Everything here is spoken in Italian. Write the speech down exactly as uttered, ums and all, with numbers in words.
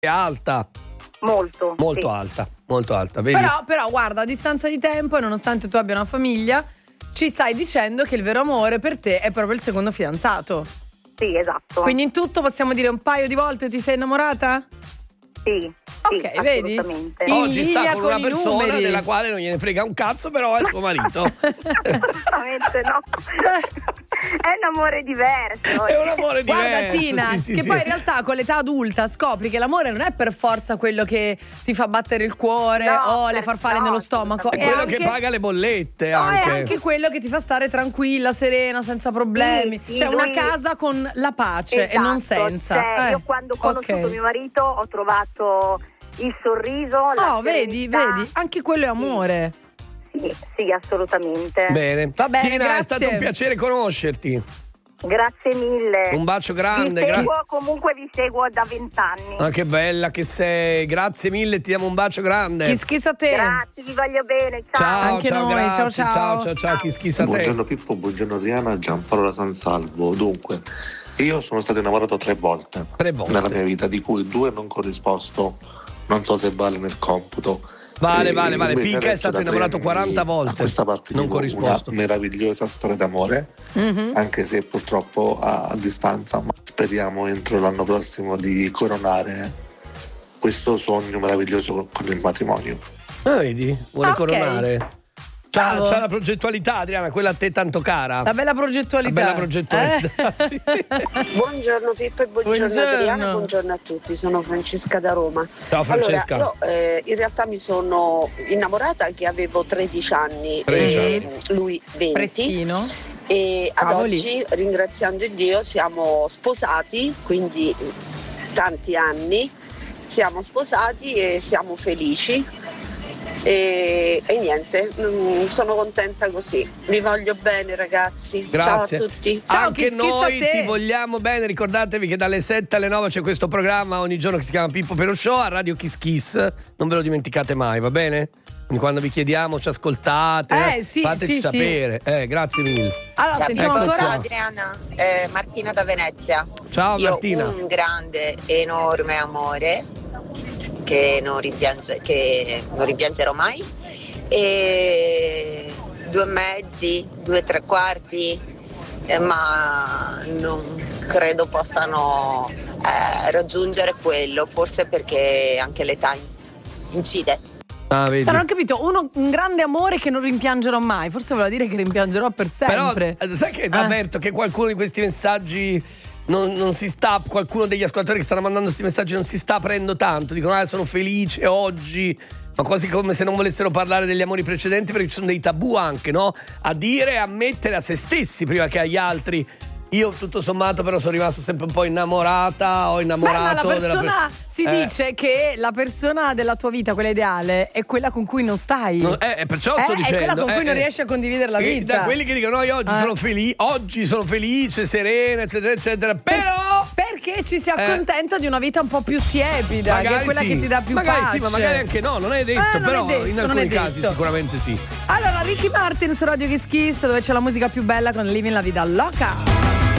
è alta. Molto. Molto sì. alta, molto alta. Vedi? Però, però, guarda, a distanza di tempo, e nonostante tu abbia una famiglia, ci stai dicendo che il vero amore per te è proprio il secondo fidanzato. Sì, esatto. Quindi in tutto possiamo dire un paio di volte ti sei innamorata? Sì, ok, sì, vedi? assolutamente. In Oggi sta linea con con una i persona numeri. della quale non gliene frega un cazzo, però è suo marito. Assolutamente no. È un amore diverso. È un amore Guarda diverso. Tina, sì, sì, che sì. poi in realtà con l'età adulta scopri che l'amore non è per forza quello che ti fa battere il cuore No, o le per- farfalle no, nello stomaco. È È quello anche, che paga le bollette no, anche. è anche quello che ti fa stare tranquilla, serena, senza problemi. Sì, sì, cioè una lui- casa con la pace e non Esatto, senza. cioè, Eh, io quando ho conosciuto ok. mio marito ho trovato il sorriso, la Oh, vedi, serenità. vedi, anche quello è amore. Sì, sì, assolutamente. Bene. Va bene, Tina, è grazie. stato un piacere conoscerti. Grazie mille. Un bacio grande. Vi gra- seguo, comunque vi seguo da vent'anni. Ah, che bella che sei. Grazie mille, ti diamo un bacio grande. Chi schissa a te? Grazie, vi voglio bene. Ciao. Ciao, Anche ciao, noi, grazie. ciao, ciao. ciao, ciao, ciao, chi schissa a te. Buongiorno Pippo, buongiorno Adriana, Giampaolo da San Salvo. Dunque, io sono stato innamorato tre volte, Tre volte. nella mia vita, di cui due non corrisposto, non so se vale nel computo. Vale, E vale, vale. invece Pica è adesso stato da tre innamorato anni quaranta A volte. questa parte Non vivo corrisposto. una meravigliosa storia d'amore, Mhm. anche se purtroppo a, a distanza, ma speriamo entro l'anno prossimo di coronare questo sogno meraviglioso con, con il matrimonio. Ah, vedi? Vuole Ok. coronare. C'ha, Bravo. c'ha la progettualità, Adriana, quella a te tanto cara. La bella progettualità. La bella progettualità. Eh? Sì, sì. Buongiorno Pippo e buongiorno, Buongiorno. Adriana, buongiorno a tutti, sono Francesca da Roma. Ciao Francesca. Allora, io eh, in realtà mi sono innamorata che avevo tredici anni tredici e lui venti. Prestino. E ad Cavoli. oggi, ringraziando Dio, siamo sposati, quindi tanti anni, siamo sposati e siamo felici. E, e niente, mm, sono contenta così. Vi voglio bene, ragazzi. Grazie. Ciao a tutti. Ciao, Anche chi schissa noi a te. ti vogliamo bene. Ricordatevi che dalle sette alle nove c'è questo programma ogni giorno che si chiama Pippo per lo Show a Radio Kiss Kiss. Non ve lo dimenticate mai, va bene? Quindi quando vi chiediamo ci ascoltate, Eh, sì, fateci sì, sì. sapere. Eh, grazie mille. Allora, Ciao, sentiamo Eccoci ancora. qua. Adriana, eh, Martina da Venezia. Ciao Io Martina. un grande, enorme amore che non, rimpiange, che non rimpiangerò mai. E due mezzi, due tre quarti, eh, ma non credo possano eh, raggiungere quello, forse perché anche l'età incide. Ah, vedi. Non ho capito, uno, un grande amore che non rimpiangerò mai. Forse voleva dire che rimpiangerò per Però sempre. eh, sai che Eh. avverto che qualcuno di questi messaggi non, non si sta, qualcuno degli ascoltatori che stanno mandando questi messaggi non si sta aprendo tanto, dicono ah sono felice oggi, ma quasi come se non volessero parlare degli amori precedenti, perché ci sono dei tabù anche, no? A dire e a mettere a se stessi prima che agli altri. Io tutto sommato però sono rimasto sempre un po' innamorata, ho Beh, innamorato ma la della persona per- si Eh. dice che la persona della tua vita, quella ideale, è quella con cui non stai. No, eh, eh, perciò Eh, sto è dicendo quella con cui eh, non eh. riesci a condividere la E vita. da quelli che dicono no, io oggi Eh. sono felice, oggi sono felice, serena, eccetera, eccetera. Però Perché ci si accontenta di una vita un po' più tiepida, che è quella sì. che ti dà più magari pace. sì, ma magari anche no, non è detto, Eh, non però è detto, in non alcuni è casi detto. sicuramente sì. Allora, Ricky Martin su Radio Kiss Kiss, dove c'è la musica più bella con Living la Vida Loca.